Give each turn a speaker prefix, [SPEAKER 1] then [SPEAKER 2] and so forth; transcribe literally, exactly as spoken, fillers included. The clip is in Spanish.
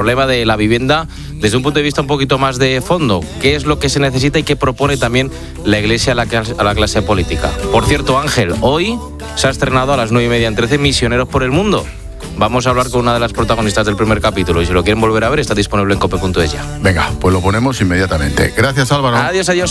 [SPEAKER 1] problema de la vivienda desde un punto de vista un poquito más de fondo. ¿Qué es lo que se necesita y qué propone también la Iglesia a la clase, a la clase política? Por cierto, Ángel, hoy se ha estrenado a las nueve y media en trece Misioneros por el Mundo. Vamos a hablar con una de las protagonistas del primer capítulo y si lo quieren volver a ver está disponible en cope punto es ya.
[SPEAKER 2] Venga, pues lo ponemos inmediatamente. Gracias, Álvaro.
[SPEAKER 1] Adiós, adiós.